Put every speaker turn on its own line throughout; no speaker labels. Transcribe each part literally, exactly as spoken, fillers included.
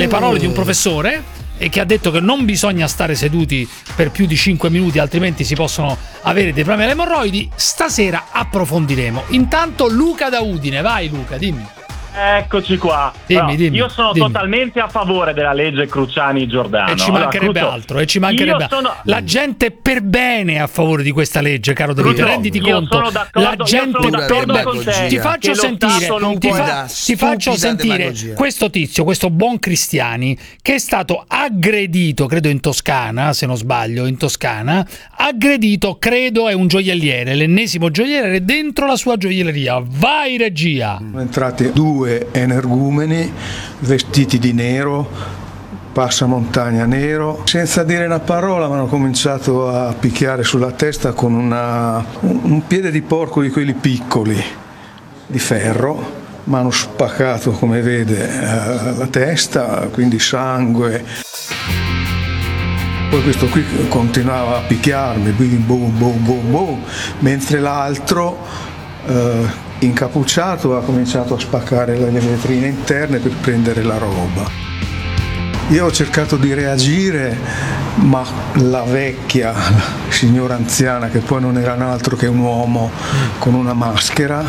parole di un professore e che ha detto che non bisogna stare seduti per più di cinque minuti, altrimenti si possono avere dei problemi alle emorroidi. Stasera approfondiremo. Intanto Luca da Udine, vai Luca, dimmi.
Eccoci qua.
Dimmi,
Però,
dimmi,
io sono
dimmi.
totalmente a favore della legge Cruciani-Giordano.
E ci mancherebbe
allora, Crucio,
altro, e ci mancherebbe
io sono...
La gente per bene è a favore di questa legge, caro Davide.
Crucio,
Renditi
io
conto.
sono d'accordo,
La gente
io sono d'accordo
per
con
bene.
te
Ti faccio
che lo
sentire,
Stato non
ti,
può-
fa- ti faccio sentire
demagogia.
questo tizio, questo buon Cristiani, che è stato aggredito, credo in Toscana, se non sbaglio, in Toscana, aggredito, credo è un gioielliere, l'ennesimo gioielliere dentro la sua gioielleria. Vai regia.
Sono entrati due energumeni vestiti di nero, passamontagna nero, senza dire una parola mi hanno cominciato a picchiare sulla testa con una, un, un piede di porco di quelli piccoli di ferro. Mi hanno spaccato, come vede, eh, la testa, quindi sangue. Poi questo qui continuava a picchiarmi, boom, boom, boom, boom, boom, mentre l'altro eh, incappucciato ha cominciato a spaccare le vetrine interne per prendere la roba. Io ho cercato di reagire, ma la vecchia, la signora anziana, che poi non era altro che un uomo con una maschera,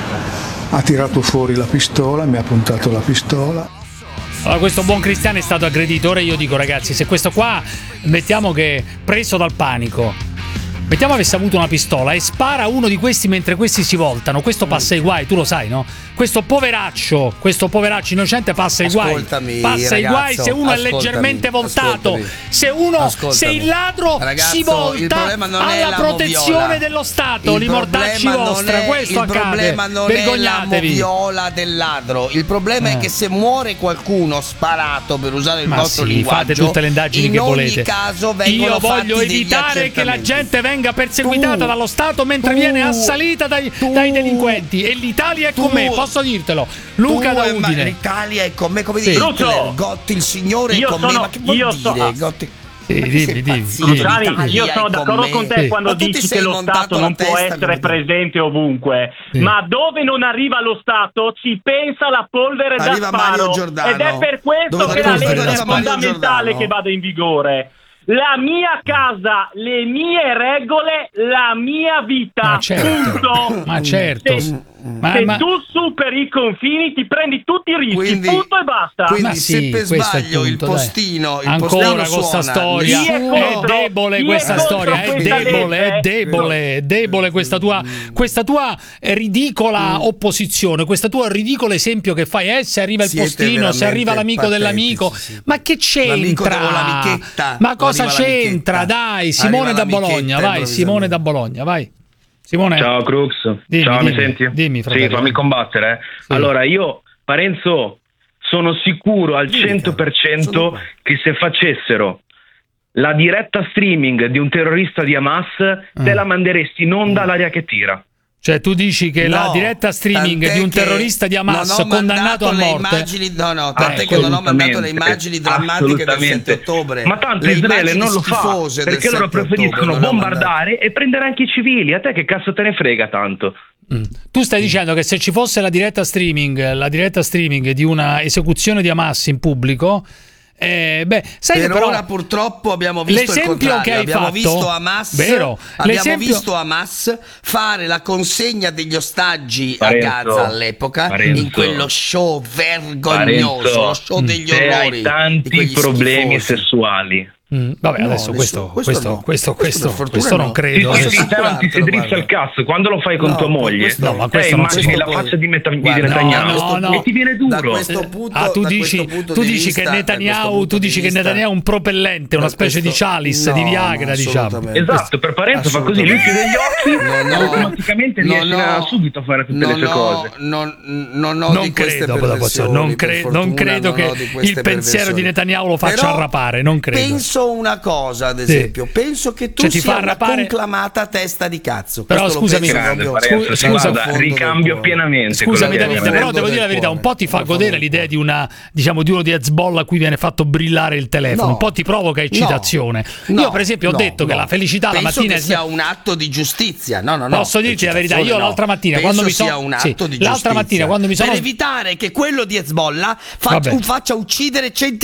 ha tirato fuori la pistola, mi ha puntato la pistola.
Allora, questo buon Cristiano è stato aggredito. Ora io dico, ragazzi, se questo qua, mettiamo che preso dal panico, mettiamo avesse avuto una pistola e spara a uno di questi mentre questi si voltano, questo passa i guai, tu lo sai, no? Questo poveraccio, questo poveraccio innocente passa i guai.
Ascoltami,
Passa
ragazzo,
i guai se uno è
ascoltami,
leggermente voltato.
ascoltami.
Se uno,
Ascoltami.
se il ladro
Ragazzo,
si
il
volta
problema non è
alla
la
protezione
moviola.
dello Stato,
Il
li mortacci
problema non
vostra,
è-
questo
il
accade.
problema non è la
Vergognatevi.
moviola del ladro. Il problema
Eh.
è che se muore qualcuno sparato, per usare il
Ma
nostro
sì,
linguaggio,
fate tutte le indagini
in
che
ogni
volete.
caso vengono
Io voglio
fatti degli
evitare che la
accertamenti.
gente venga perseguitata
Tu-
dallo Stato mentre
tu-
viene assalita dai,
tu-
dai delinquenti. E l'Italia è con
tu-
me, posso dirtelo. Luca
Tu
da
e ma-
Udine.
L'Italia è con me, come
Sì.
dire
Crucio.
Hitler, Gotti il signore è
Io
con me,
sono-
ma che vuol
io
dire?
so-
Gotti...
Sì,
Ma
dimmi,
sei
dimmi,
impazzito?
dimmi.
Cruciani,
L'Italia
io
è
sono d'accordo
me.
con te
Sì.
quando
Ma tu ti
dici
sei
che lo
montato
Stato
la
non può
testa,
essere
capito?
presente ovunque,
Sì.
ma dove non arriva lo Stato ci pensa la polvere
Arriva
da sparo,
Mario Giordano.
ed è per questo
Dove
che
arriva
la legge
Mario
è
Giordano?
fondamentale che vada in vigore. La mia casa, le mie regole, la mia vita.
Ma certo,
Punto.
ma certo.
Se,
Ma,
se
ma-
tu superi i confini ti prendi tutti i rischi,
Quindi-
punto e basta.
quindi
Ma
se
sì,
per
questo è il
sbaglio il
punto, dai.
postino, il
Ancora
postino
con sta
suona,
storia
Chi è
nessuno-
è
contro?
debole
Chi è
questa
contro
storia è
questa
debole è
legge?
debole è debole questa tua questa tua ridicola opposizione, questo tuo ridicolo esempio che fai, eh se arriva il
Siete
postino, se
veramente
arriva l'amico
patetici,
dell'amico,
sì.
ma che
L'amico
c'entra?
o l'amichetta.
Ma cosa
Arriva
c'entra?
l'amichetta.
Dai, Simone
Arriva
da Bologna,
l'amichetta,
vai Simone da Bologna, vai Simone.
Ciao Crux,
Dimmi,
ciao,
dimmi,
mi senti?
dimmi, fratello.
Sì, fammi combattere. eh.
Sì.
Allora, io, Parenzo, sono sicuro al
Dimmi,
cento per
sono
cento
qua.
che se facessero la diretta streaming di un terrorista di Hamas, te la manderesti in onda all'aria che tira.
Cioè tu dici che la
No,
diretta streaming
tant'è
di un
che
terrorista di Hamas
non ho
condannato a
mandato le
morte.
immagini, no, no, tant'è che non ho mandato le
Assolutamente,
immagini drammatiche del
assolutamente.
sette ottobre.
Ma tanto
Le
Israele
immagini
non lo fa
schifose del
perché loro
sette ottobre
preferiscono
non le ho mandate.
bombardare e prendere anche i civili. A te che cazzo te ne frega tanto?
Mm. Tu stai dicendo che se ci fosse la diretta streaming, la diretta streaming di una esecuzione di Hamas in pubblico, eh, beh, sai
Per
che però
ora purtroppo abbiamo visto il
l'esempio
contrario.
che hai
abbiamo
fatto,
visto Hamas,
vero,
abbiamo
l'esempio-
visto Hamas fare la consegna degli ostaggi
Parenzo,
a Gaza all'epoca
Parenzo,
in quello show vergognoso,
Parenzo,
lo show degli
te hai
orrori, di
tanti
quegli
problemi
schifosi.
sessuali.
Mm, vabbè,
No,
adesso
nessuno-
questo
questo
questo
no.
questo
Questo
questo,
per fortuna
questo non
no.
credo.
Ti
Adesso
si
sicuramente,
si drizza
guarda.
il cazzo quando lo fai con
No,
tua moglie.
questo-
No, ma
te
questo non
immagini
si-
la faccia di, Meta- di
Guarda,
Netanyahu
no, no, no.
e ti viene
Da
duro.
questo punto,
Ah, tu
da
dici,
questo punto
tu
di
dici
vista-
che
da questo
Netanyahu,
punto
tu
di
dici che
vista-
Netanyahu è un propellente, una
da
specie di
questo-
Chalice
no,
di Viagra,
no,
diciamo.
assolutamente.
Esatto, per Parenzo fa così, lui chiude gli occhi
Non
e
ho-
automaticamente
non
riesce
ho-
a- subito a fare tutte le
non
sue
ho-
cose.
Non, non ho
Non
di queste
credo, dopo,
perversioni,
non,
per
cre-
fortuna,
non credo
non ho
che
di queste
il pensiero di
perversioni.
Netanyahu lo faccia
Però
arrapare, non credo.
Penso una cosa, ad
Sì.
esempio, penso che tu
Cioè, ti
sia
fa
una
arrapare-
conclamata testa di cazzo.
Però
Questo lo
scusami,
penso
Grande
proprio
Parenzo,
scu-
cioè,
scusa,
guarda,
dal fondo
ricambio
del cuore.
pienamente.
Scusami
quello che
Davide,
hai
però
detto.
devo dire la verità, un po' ti fa
Dal
godere
fondo del
l'idea di una, diciamo, di uno di Hezbollah a cui viene fatto brillare il telefono,
No.
un po' ti provoca eccitazione.
No,
Io per esempio ho
no,
detto che
no.
la felicità la
Penso
mattina
che
è
sia un atto di giustizia. No, no, no.
Posso dirti la verità, io
Eccitazione, no.
l'altra mattina
Penso
quando mi sono
sia un
sì,
atto di
l'altra
giustizia.
mattina quando mi sono
per evitare che quello di Hezbollah faccia,
Vabbè.
faccia uccidere